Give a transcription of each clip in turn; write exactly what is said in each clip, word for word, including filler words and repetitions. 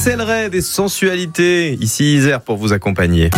Axel Red et Sensualité. Ici Isère pour vous accompagner.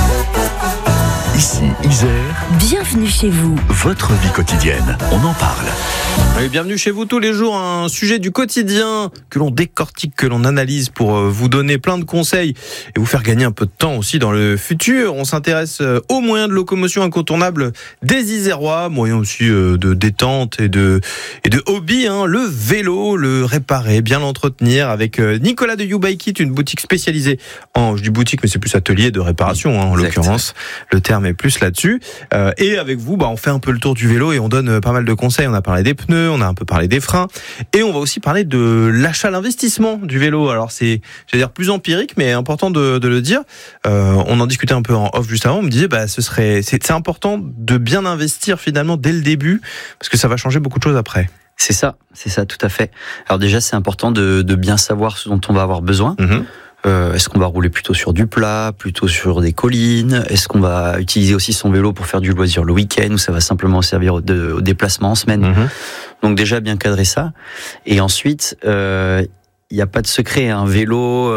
Ici Isère. Bienvenue chez vous. Votre vie quotidienne, on en parle. Et bienvenue chez vous tous les jours, un sujet du quotidien que l'on décortique, que l'on analyse pour vous donner plein de conseils et vous faire gagner un peu de temps aussi dans le futur. On s'intéresse aux moyens de locomotion incontournables des Isérois, moyens aussi de détente et de, et de hobby, hein. Le vélo, le réparer, bien l'entretenir avec Nicolas de You Bike It, une boutique spécialisée en, je dis boutique mais c'est plus atelier de réparation, hein, en exact. L'occurrence, le terme est plus là-dessus. Euh, et avec vous, bah, on fait un peu le tour du vélo et on donne pas mal de conseils. On a parlé des pneus, on a un peu parlé des freins et on va aussi parler de l'achat, l'investissement du vélo. Alors c'est, j'allais dire plus empirique, mais important de, de le dire. Euh, on en discutait un peu en off juste avant. On me disait, bah, ce serait, c'est, c'est important de bien investir finalement dès le début parce que ça va changer beaucoup de choses après. C'est ça, c'est ça, tout à fait. Alors déjà, c'est important de, de bien savoir ce dont on va avoir besoin. Mmh. Euh, est-ce qu'on va rouler plutôt sur du plat, plutôt sur des collines? Est-ce qu'on va utiliser aussi son vélo pour faire du loisir le week-end ou ça va simplement servir au, de, au déplacement en semaine? Mmh. Donc déjà bien cadrer ça. Et ensuite, il euh, n'y a pas de secret. Un vélo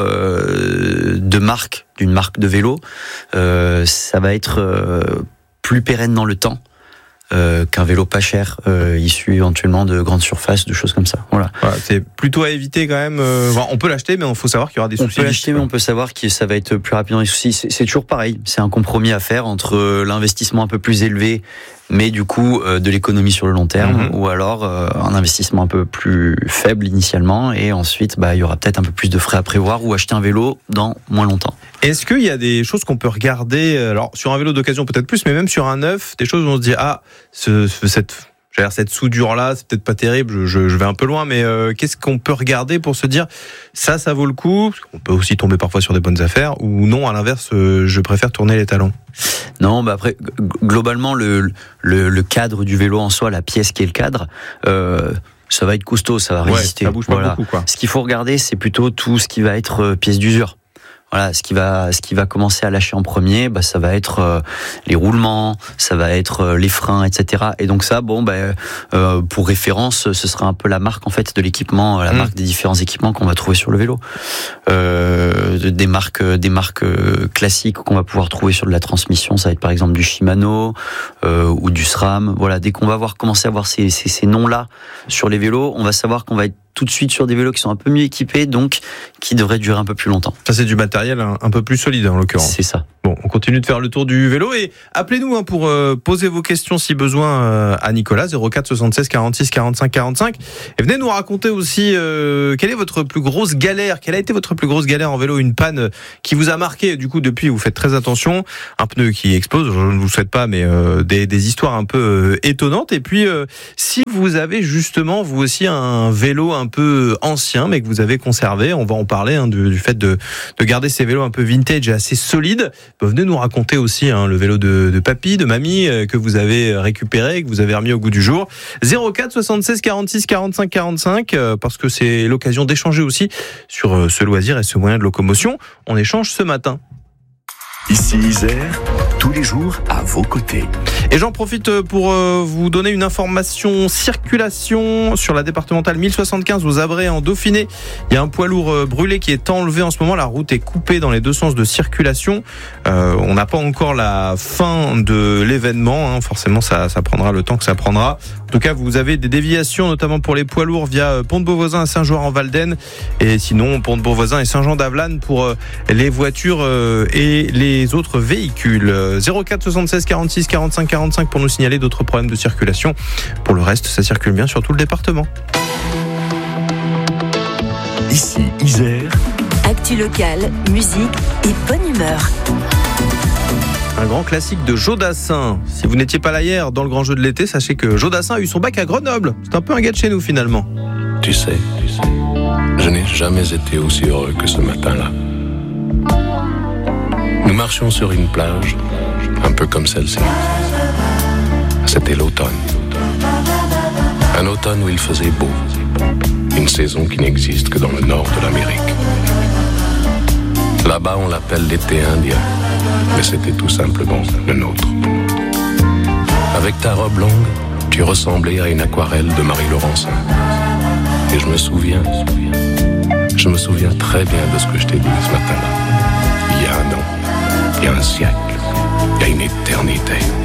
euh, de marque, d'une marque de vélo, euh, ça va être euh, plus pérenne dans le temps. Euh, qu'un vélo pas cher, euh, issu éventuellement de grandes surfaces, de choses comme ça. Voilà. Voilà, c'est plutôt à éviter quand même. Euh, on peut l'acheter, mais il faut savoir qu'il y aura des soucis. On peut l'acheter, mais on peut savoir que ça va être plus rapide dans les soucis. C'est, c'est toujours pareil. C'est un compromis à faire entre l'investissement un peu plus élevé, mais du coup euh, de l'économie sur le long terme, mmh. ou alors euh, un investissement un peu plus faible initialement, et ensuite bah il y aura peut-être un peu plus de frais à prévoir ou acheter un vélo dans moins longtemps. Est-ce qu'il y a des choses qu'on peut regarder, alors sur un vélo d'occasion peut-être plus, mais même sur un neuf, des choses où on se dit ah ce, ce, cette J'ai l'air, cette soudure-là, c'est peut-être pas terrible, je, je vais un peu loin, mais euh, qu'est-ce qu'on peut regarder pour se dire ça, ça vaut le coup? On peut aussi tomber parfois sur des bonnes affaires, ou non, à l'inverse, euh, je préfère tourner les talons. Non, bah après, globalement, le, le, le cadre du vélo en soi, la pièce qui est le cadre, euh, ça va être costaud, ça va résister. Ouais, ça bouge pas voilà. beaucoup, quoi. Ce qu'il faut regarder, c'est plutôt tout ce qui va être euh, pièce d'usure. Voilà, ce qui va, ce qui va commencer à lâcher en premier, bah ça va être euh, les roulements, ça va être euh, les freins, et cetera. Et donc ça, bon, bah, euh, pour référence, ce sera un peu la marque en fait de l'équipement, la mmh. marque des différents équipements qu'on va trouver sur le vélo. Euh, des marques, des marques classiques qu'on va pouvoir trouver sur de la transmission, ça va être par exemple du Shimano euh, ou du SRAM. Voilà, dès qu'on va voir commencer à voir ces, ces, ces noms-là sur les vélos, on va savoir qu'on va être tout de suite sur des vélos qui sont un peu mieux équipés, donc qui devraient durer un peu plus longtemps. Ça, c'est du matériel un, un peu plus solide en l'occurrence. C'est ça. Bon, on continue de faire le tour du vélo et appelez-nous hein, pour euh, poser vos questions si besoin euh, à Nicolas, zéro quatre soixante-seize quarante-six quarante-cinq quarante-cinq. Et venez nous raconter aussi euh, quelle est votre plus grosse galère, quelle a été votre plus grosse galère en vélo, une panne qui vous a marqué. Du coup, depuis, vous faites très attention. Un pneu qui explose, je ne vous le souhaite pas, mais euh, des, des histoires un peu euh, étonnantes. Et puis, euh, si vous avez justement, vous aussi, un vélo un peu ancien, mais que vous avez conservé, on va en parler hein, du, du fait de, de garder ces vélos un peu vintage et assez solides. Venez nous raconter aussi hein, le vélo de, de papy, de mamie euh, que vous avez récupéré, que vous avez remis au goût du jour. zéro quatre soixante-seize quarante-six quarante-cinq quarante-cinq euh, parce que c'est l'occasion d'échanger aussi sur euh, ce loisir et ce moyen de locomotion. On échange ce matin. Ici Isère, tous les jours à vos côtés. Et j'en profite pour vous donner une information circulation sur la départementale mille soixante-quinze aux Abrets en Dauphiné. Il y a un poids lourd brûlé qui est enlevé en ce moment. La route est coupée dans les deux sens de circulation. Euh, on n'a pas encore la fin de l'événement. Hein. Forcément, ça, ça prendra le temps que ça prendra. En tout cas, vous avez des déviations, notamment pour les poids lourds via Pont de Beauvoisin à Saint-Joire-en-Valdaine. Et sinon, Pont de Beauvoisin et Saint-Jean-d'Avlanne pour les voitures et les autres véhicules. zéro quatre soixante-seize quarante-six quarante-cinq quarante-cinq pour nous signaler d'autres problèmes de circulation. Pour le reste, ça circule bien sur tout le département. Ici Isère. Actu locale, musique et bonne humeur. Un grand classique de Jodassin. Si vous n'étiez pas là hier dans le grand jeu de l'été, sachez que Jodassin a eu son bac à Grenoble. C'est un peu un gars de chez nous finalement. Tu sais, tu sais, je n'ai jamais été aussi heureux que ce matin-là. Nous marchions sur une plage, un peu comme celle-ci. C'était l'automne. Un automne où il faisait beau. Une saison qui n'existe que dans le nord de l'Amérique. Là-bas, on l'appelle l'été indien, mais c'était tout simplement le nôtre. Avec ta robe longue, tu ressemblais à une aquarelle de Marie Laurencin. Et je me souviens, Je me souviens très bien de ce que je t'ai dit ce matin-là. Il y a un an, il y a un siècle, il y a une éternité.